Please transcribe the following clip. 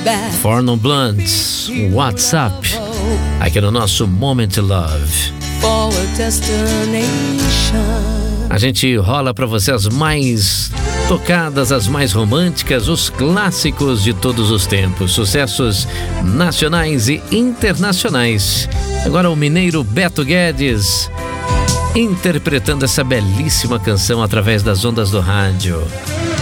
Four Non Blondes, WhatsApp, aqui no nosso Moment to Love. A gente rola pra você as mais tocadas, as mais românticas, os clássicos de todos os tempos, sucessos nacionais e internacionais. Agora o mineiro Beto Guedes interpretando essa belíssima canção através das ondas do rádio.